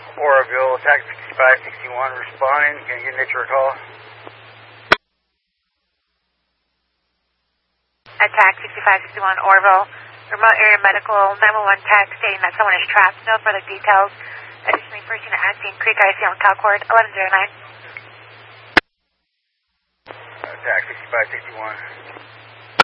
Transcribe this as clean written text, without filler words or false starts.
Oroville, attack 6561 responding. Can you get your call? Attack 6561 Oroville, remote area medical 911 tech stating that someone is trapped. No further details. Additionally, person at Acting Creek IC on Calcord 1109. Attack 6561.